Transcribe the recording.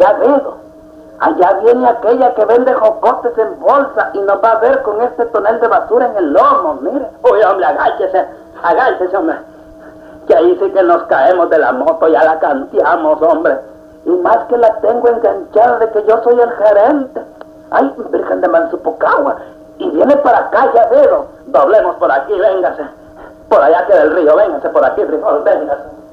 ya veo. Allá viene aquella que vende jocotes en bolsa y nos va a ver con este tonel de basura en el lomo, mire. Uy, hombre, agáchese, hombre. Que ahí sí que nos caemos de la moto, ya la canteamos, hombre. Y más que la tengo enganchada de que yo soy el gerente. Ay, Virgen de Mansupocagua. Y viene para acá, ya veo. Doblemos por aquí, véngase. Por allá queda el río, véngase por aquí, frijol, véngase.